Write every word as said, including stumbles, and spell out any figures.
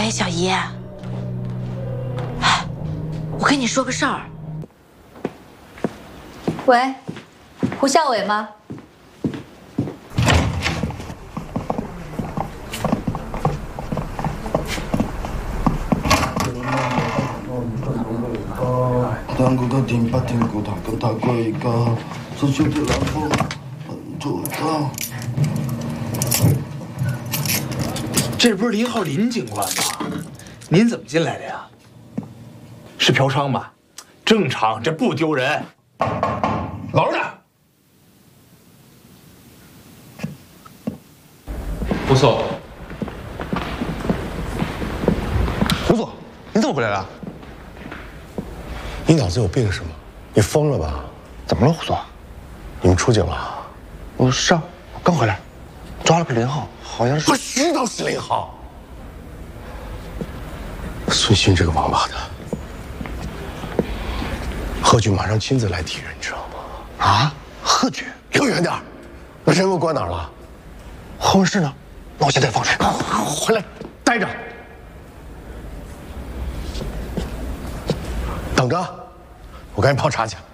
喂，小姨，哎，我跟你说个事儿。 喂，胡校伟吗？ 当个个顶八顶骨头跟他贵个，所有的蓝风很主动。 这不是林浩林警官吗？您怎么进来的呀？是嫖娼吧？正常，这不丢人。老实点。 胡总， 胡总，你怎么回来了？你脑子有病是吗？你疯了吧？ 怎么了，胡总？ 你们出警了？ 我是啊，我刚回来，抓了个林浩，好像是。 我知道是林浩。孙鑫这个王八蛋，贺局马上亲自来提人，你知道吗？ 啊，贺局， 离我远点！那人我关哪儿了？ 后事呢？那我现在放出来。 回来，待着，等着，我赶紧泡茶去。